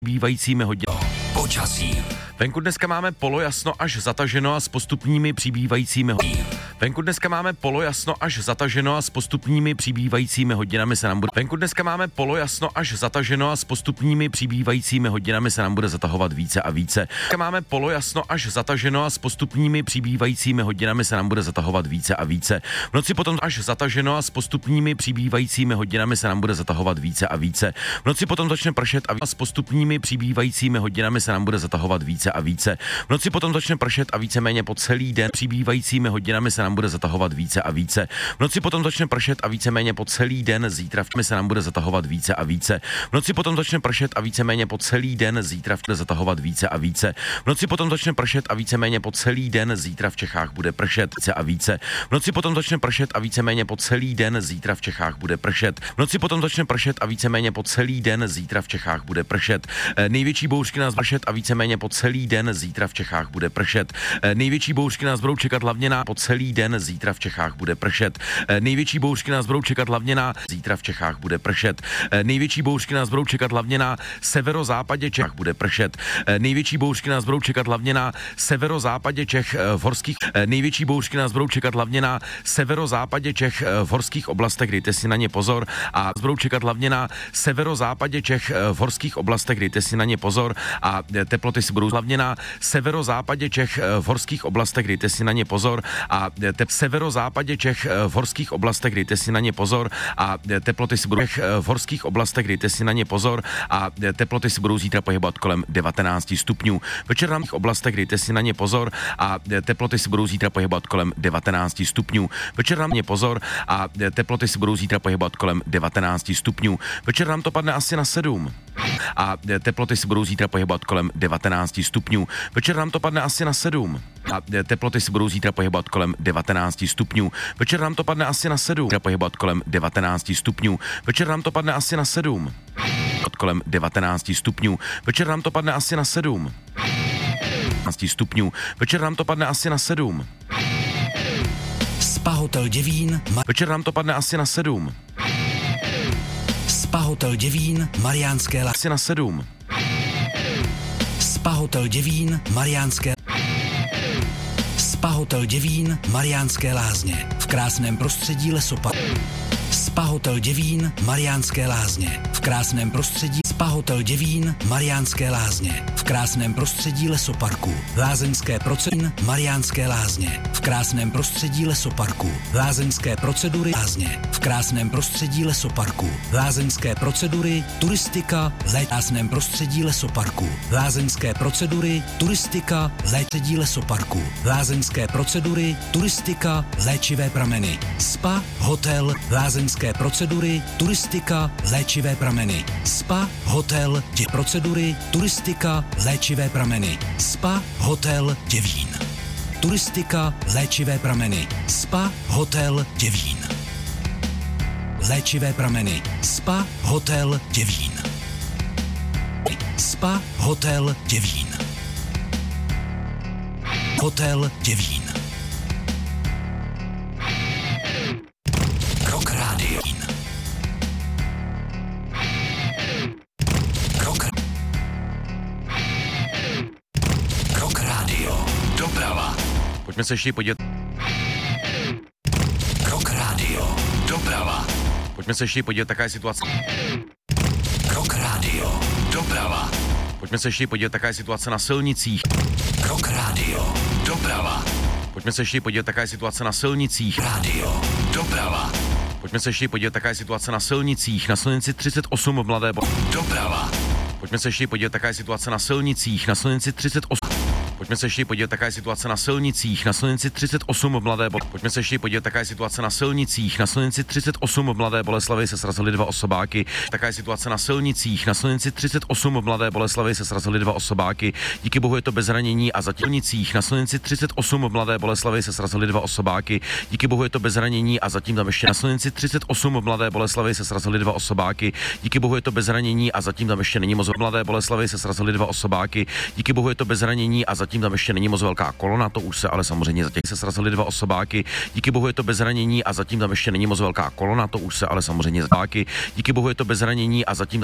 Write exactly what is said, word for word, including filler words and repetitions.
Bývajícími hodinami. Počasí. Venku dneska máme polojasno až zataženo a s postupnými přibývajícími hodinami. Venku dneska máme polojasno až zataženo a s postupnými přibývajícími hodinami se nám bude. Venku dneska máme polojasno až zataženo a s postupnými přibývajícími hodinami se nám bude zatahovat více a více. Dneska máme polojasno až zataženo a s postupnými přibývajícími hodinami se nám bude zatahovat více a více. V noci potom až zataženo a s postupnými přibývajícími hodinami se nám bude zatahovat více a více. V noci potom začne pršet a s postupnými přibývajícími hodinami se nám bude zatahovat více a více. V noci potom začne pršet a víceméně po celý den přibývajícími hodinami se nám bude zatahovat více a více. V noci potom začne pršet a víceméně po celý den zítra v se nám bude zatahovat více a více. V noci potom začne pršet a víceméně po celý den zítra v zatahovat více a více. V noci potom začne pršet a víceméně po celý den zítra v Čechách bude pršet více a více. V noci potom začne pršet a víceméně po celý den zítra v Čechách bude pršet. V noci potom začne pršet a víceméně po celý den zítra v Čechách bude pršet. E, největší bouřky nás pršet a víceméně po celý den zítra v Čechách bude pršet. E, největší bouřky nás budou čekat hlavně na po celý den zítra v Čechách bude pršet. E, největší bouřky nás budou čekat hlavně na zítra v Čechách bude pršet. E, největší bouřky nás budou čekat hlavně na severozápadě Čech bude pršet. E, největší bouřky nás budou čekat hlavně na severozápadě Čech e, v horských. E, největší bouřky nás budou čekat hlavně na severozápadě Čech e, v horských oblastech, dejte si na ně pozor, a budou čekat hlavně na severozápadě Čech e, v horských oblastech, dejte si na ně pozor, a teploty si budou hlavně na severozápadě Čech e, v horských oblastech, dejte si na ně pozor, a te- severozápadě Čech e, v horských oblastech, dejte si na ně pozor, a teploty si budou v horských oblastech, dejte si na ně pozor, a teploty si budou zítra pohybovat kolem devatenáct stupňů. Večer na oblastech dejte si na ně pozor, a teploty si budou zítra pohybovat kolem devatenáct stupňů. Večer na ně pozor, a teploty si budou zítra pohybovat kolem devatenáct stupňů. Večer nám to padne asi na sedm. A teploty si budou zítra pohybovat kolem devatenáct stupňů. Večer nám to padne asi na sedm. A teploty si budou zítra pohybovat kolem devatenáct stupňů. Večer nám to padne asi na sedm. Pohybovat kolem devatenáct stupňů. Večer nám to padne asi na sedm. Kolem devatenáct stupňů. Večer nám to padne asi na sedm. stupňů. Večer nám to padne asi na sedm. Spa Hotel Děvín. Ma- Večer nám to padne asi na sedm. Spa Hotel Děvín, Mariánské Lázně. Asi na sedm. Spa Hotel Děvín, Mariánské. Spa Hotel Děvín, Mariánské Lázně. V krásném prostředí lesoparku. Spa Hotel Děvín, Mariánské Lázně. V krásném prostředí Spa Hotel Děvín, Mariánské Lázně. V krásném prostředí lesoparku. Lázeňské procedury Mariánské Lázně. V krásném prostředí lesoparku. Lázeňské procedury Lázně. V krásném prostředí lesoparku. Lázeňské procedury, turistika, léč. V krásném prostředí lesoparku. Lázeňské procedury, turistika, léčedí lesoparku. Lázeňské procedury, turistika, léčivé prameny. Spa Hotel Lázeňské procedury, turistika, léčivé prameny. Spa Hotel Dě procedury, turistika, léčivé prameny. Spa Hotel Děvín. Turistika, léčivé prameny. Spa Hotel Děvín. Léčivé prameny. Spa Hotel Děvín. Spa Hotel Děvín. Hotel Děvín. Rock Radio. Rock. Rock Radio. Doprava. Pojďme se ještě podívat. Rock Radio. Doprava. Pojďme se ještě podívat, taká je situace. Rock Radio. Doprava. Pojďme se ještě podívat, taká je situace na silnicích. Rock Radio. Doprava. Pojďme se ještě podívat, taká je situace na silnicích. Radio. Doprava. Pojďme se ještě podívat, taká je situace na silnicích. Na silnici třicet osm v Mladé Bo... Doprava. Pojďme se ještě podívat, taká je situace na silnicích. Na silnici třicet osm. Pojďme se ještě podívat, taká je situace na silnicích. Na silnici třicet osm v Mladé Bo... Pojďme se ještě podívat, taká je situace na silnicích. Na silnici třicet osm v Mladé Boleslavi se srazily dva osobáky. Taká je situace na silnicích. Na silnici třicet osm v Mladé Boleslavi se srazily dva osobáky. Díky bohu je to bez zranění a za silnicích. Na silnici třicet osm v Mladé Boleslavi se srazily dva osobáky. Díky bohu je to bez zranění a zatím tam ještě na silnici třicet osm v Mladé Boleslavi se srazily dva osobáky. Díky bohu je to bez zranění a zatím tam ještě není moc. V Mladé Boleslavi se srazily dva osobáky. Díky bohu je to bez zranění a zatím tam ještě není moc velká kolona, to už se ale samozřejmě zatím se srazily dva osobáky. Díky bohu je to bez zranění a zatím tam ještě není moc velká kolona, to už se ale samozřejmě záky. Díky bohu je to bez zranění a zatím